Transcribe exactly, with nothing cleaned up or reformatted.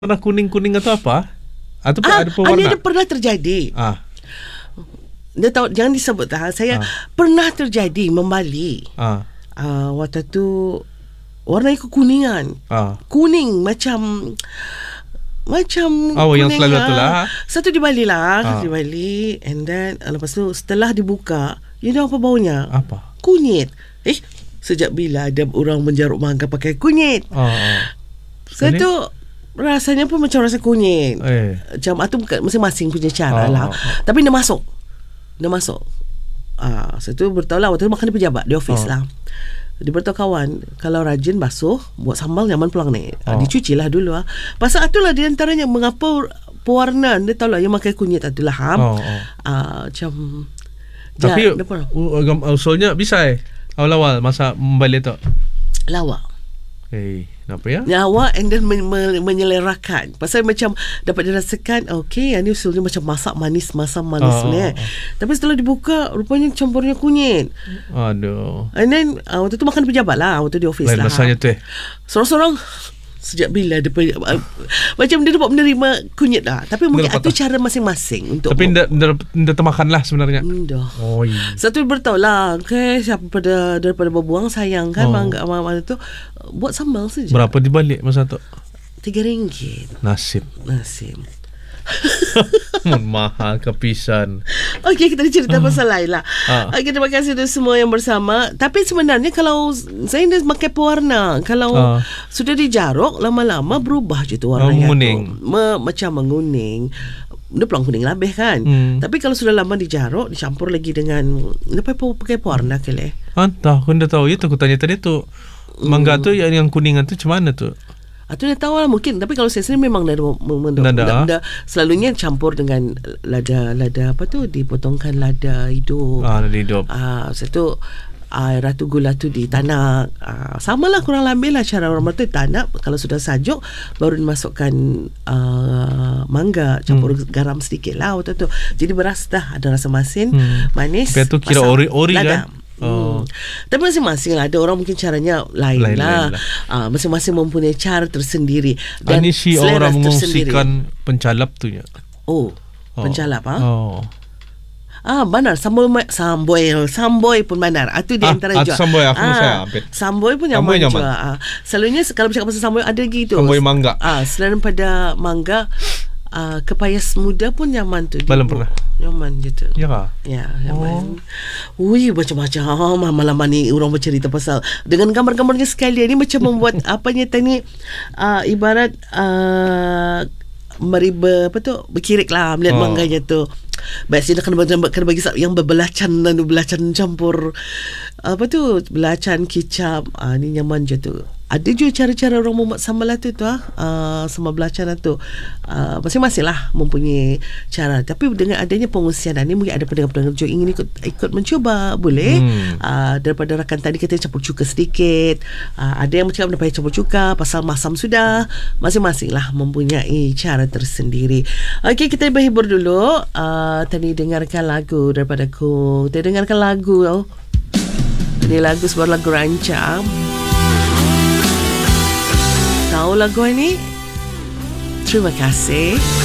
Warna kuning-kuning atau apa? Atau Ah, ada pewarna? ini ada pernah terjadi. Ah, Dia tahu, jangan disebut dah. Saya Ah. pernah terjadi membali. ah, Ah, waktu tu warna kekuningan. ah. Kuning macam macam Oh, yang kuning, selalu ah. tu lah. Satu di Bali lah, Ah. di Bali, and then ah, lepas tu setelah dibuka, you know apa baunya? Apa? Kunyit. Eh, sejak bila ada orang menjaruk mangga pakai kunyit? Oh, oh. Saya Ini? tu rasanya pun macam rasa kunyit. Eh. Macam itu bukan masing-masing punya cara Oh, lah. oh, oh. Tapi dia masuk. Dia masuk. Ah, saya tu beritahu lah waktu tu makan di pejabat di office Oh. lah. Dia beritahu kawan, kalau rajin basuh, buat sambal nyaman pulang ni. Ah, Oh. dicuci lah dulu lah. Pasal itulah di antaranya mengapa pewarna dia tahu lah yang pakai kunyit itulah ham. Oh, oh. Ah, macam Tapi ja, apa? uh, agam- usulnya bisa eh. Awal-awal masa membalik tu. Lawak. Eh, kenapa ya? Nyawa and then men- men- menyelerakan. Pasal macam dapat dirasakan, okay, yang ni usulnya macam masak manis, masak manis Oh, ni. oh, Eh. oh. Tapi setelah dibuka, rupanya campurnya kunyit. Aduh. And then, uh, waktu tu makan di pejabat lah, waktu di office Lain lah. masanya tu eh. Sorang-sorang, sejak bila dia pe- uh, macam dia dapat menerima kunyit lah. Tapi mungkin dapat itu lah. cara masing-masing untuk Tapi ndak ndak ndak termakan lah sebenarnya. Hmm, dah. Oh, iya. Satu beritahu lah, okay, siapa pada daripada berbuang sayang kan, Oh. mangga mana tu buat sambal saja. Berapa dibalik masa tu? Tiga ringgit. Nasib. Nasib. Mun mahal kepisan. Okey, kita cerita pasal lain lah. Ah. Okey, terima kasih untuk semua yang bersama. Tapi sebenarnya kalau saya dah pakai pewarna, kalau Ah. sudah dijaruk, lama-lama berubah je tu Oh, warnanya. menguning. tu. Me- macam menguning. Dia pelang kuning lebih kan. Hmm. Tapi kalau sudah lama dijaruk, dicampur lagi dengan dia pakai pakai pewarna ke le? Entah, aku ndak tahu. Itu aku tanya tadi tu. Mangga tu yang, yang kuningan tu macam mana tu? Atau dia tahu lah mungkin. Tapi kalau saya sendiri memang dah, dah, Dah, dah, ah. dah selalunya campur dengan lada lada apa tu, dipotongkan lada hidup. Ah, dah hidup. Ah, satu air ratu gula tu ditanak. Ah, samalah kurang lebih lah cara orang tu tanak. Kalau sudah sajuk baru dimasukkan uh, mangga, campur hmm. garam sedikit lah waktu tu. Jadi beras dah ada rasa masin, Hmm. manis. Tapi tu kira pasal ori-ori lada. kan? Hmm. Oh. Tapi masing-masing lah. Ada orang mungkin caranya lain, Lain-lain lah, lah. Ah, masing-masing mempunyai cara tersendiri. Dan ini si selera orang tersendiri. mengungsikan pencalap tu ya. Oh, Oh. pencalap ah. Oh. Ah, benar. Samboy, samboy, samboy pun benar. Itu di Ah, antara ah, juga. samboy, aku saya ambil. Samboy pun Samboy nyaman, nyaman. juga. Ah, selalunya kalau bercakap pasal samboy ada gitu. Samboy mangga. Ah, selain pada mangga, ah, kepayas muda pun nyaman tu. Belum Dia- pernah. Nyaman gitu. Ya kah? Ya, nyaman. Oh. Ui, macam-macam malam ni orang bercerita pasal dengan gambar-gambarnya sekalian ni macam membuat apanya tadi ah, ibarat ah, meriba apa tu berkirik lah melihat Oh. mangganya tu. Baik sini kena bagi, kena bagi yang berbelacan dan belacan campur apa tu belacan kicap. Ah, ni nyaman je tu. Ada juga cara-cara orang membuat sambal tu tu ah uh, sambal belacan tu. Uh, masing-masing lah mempunyai cara. Tapi dengan adanya pengusian ni mungkin ada pendengar-pendengar juga ingin ikut ikut mencuba boleh. Hmm. Uh, daripada rakan tadi kita campur cuka sedikit. Uh, ada yang bercakap dapat campur cuka pasal masam sudah. Masing-masing lah mempunyai cara tersendiri. Okey, kita berhibur dulu. Uh, tadi dengarkan lagu daripada aku. Kita dengarkan lagu. Oh. Ini lagu sebuah lagu rancang. Tahu lagu ini? Terima kasih.